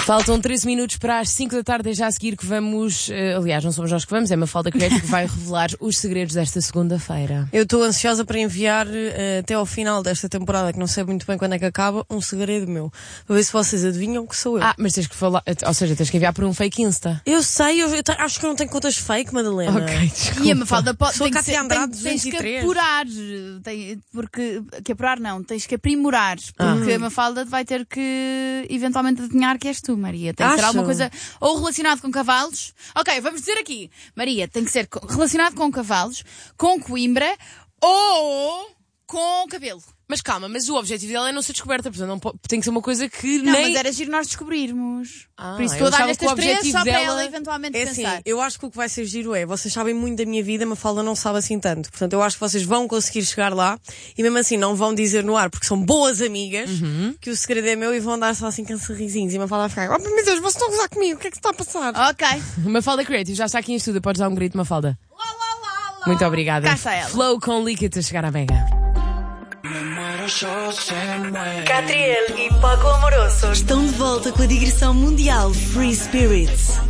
Faltam 13 minutos para as 5 da tarde. É já a seguir que vamos... aliás, não somos nós que vamos, é Mafalda Creative que vai revelar os segredos desta segunda-feira. Eu estou ansiosa para enviar até ao final desta temporada, que não sei muito bem quando é que acaba, um segredo meu. Para ver se vocês adivinham que sou eu. Mas tens que falar... Ou seja, tens que enviar por um fake Insta. Eu sei, acho que eu não tenho contas fake, Madalena. Ok, desculpa. E a Mafalda Sou tem que Cátia Andrade, tens que 203. apurar. Tens que aprimorar. Porque a Mafalda vai ter que eventualmente adivinhar que és tu, Maria. Tem que ser alguma coisa ou relacionado com cavalos. Ok, vamos dizer aqui. Maria, tem que ser relacionado com cavalos, com Coimbra ou com cabelo. Mas calma, mas o objetivo dela é não ser descoberta, portanto não tem que ser uma coisa que Não, nem... mas era giro nós descobrirmos. Por isso eu estou a dar achava que o estas três objetivo só para dela ela eventualmente É pensar. assim, eu acho que o que vai ser giro vocês sabem muito da minha vida, a Mafalda não sabe assim tanto. Portanto, eu acho que vocês vão conseguir chegar lá e mesmo assim não vão dizer no ar, porque são boas amigas, que o segredo é meu e vão andar só assim com sorrisinhos e a Mafalda vai ficar, oh meu Deus, vocês estão a gozar comigo, o que é que se está a passar? Ok. Mafalda Creative já está aqui em estúdio, podes dar um grito, Mafalda. Muito obrigada. Cá está ela. Flow com Líquido a chegar à Mega. Catriel e Paco Amoroso estão de volta com a digressão mundial Free Spirits.